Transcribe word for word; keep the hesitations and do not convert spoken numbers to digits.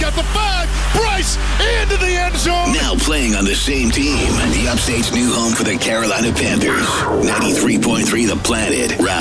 got the five. Bryce into the end zone. Now playing on the same team. The Upstate's new home for the Carolina Panthers. ninety-three point three The Planet. Round